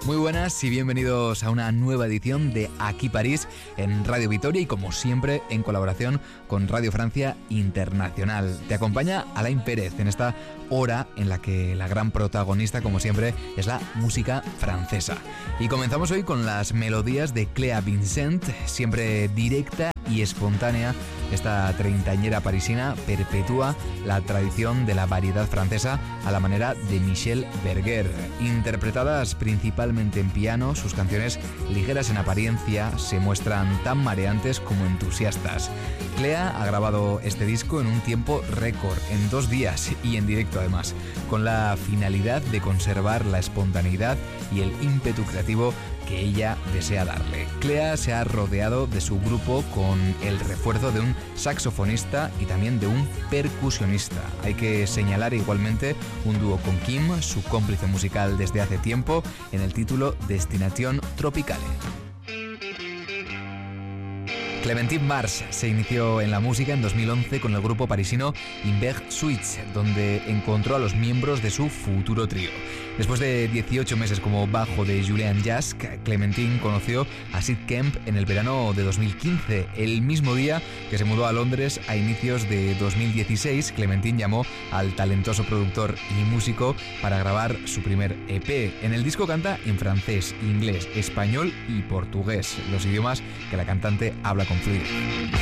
Muy buenas y bienvenidos a una nueva edición de Aquí París en Radio Vitoria y como siempre en colaboración con Radio Francia Internacional. Te acompaña Alain Pérez en esta hora en la que la gran protagonista, como siempre, es la música francesa. Y comenzamos hoy con las melodías de Cléa Vincent, siempre directa y espontánea. Esta treintañera parisina perpetúa la tradición de la variedad francesa a la manera de Michel Berger. Interpretadas principalmente en piano, sus canciones, ligeras en apariencia, se muestran tan mareantes como entusiastas. Cléa ha grabado este disco en un tiempo récord, en 2 días y en directo además, con la finalidad de conservar la espontaneidad y el ímpetu creativo que ella desea darle. Cléa se ha rodeado de su grupo con el refuerzo de un saxofonista y también de un percusionista. Hay que señalar igualmente un dúo con Kim, su cómplice musical desde hace tiempo, en el título Destination Tropicale. Clémentine Mars se inició en la música en 2011 con el grupo parisino Inverse Switch, donde encontró a los miembros de su futuro trío. Después de 18 meses como bajo de Julien Jask, Clémentine conoció a Sid Kemp en el verano de 2015. El mismo día que se mudó a Londres a inicios de 2016, Clémentine llamó al talentoso productor y músico para grabar su primer EP. En el disco canta en francés, inglés, español y portugués, los idiomas que la cantante habla con fluidez.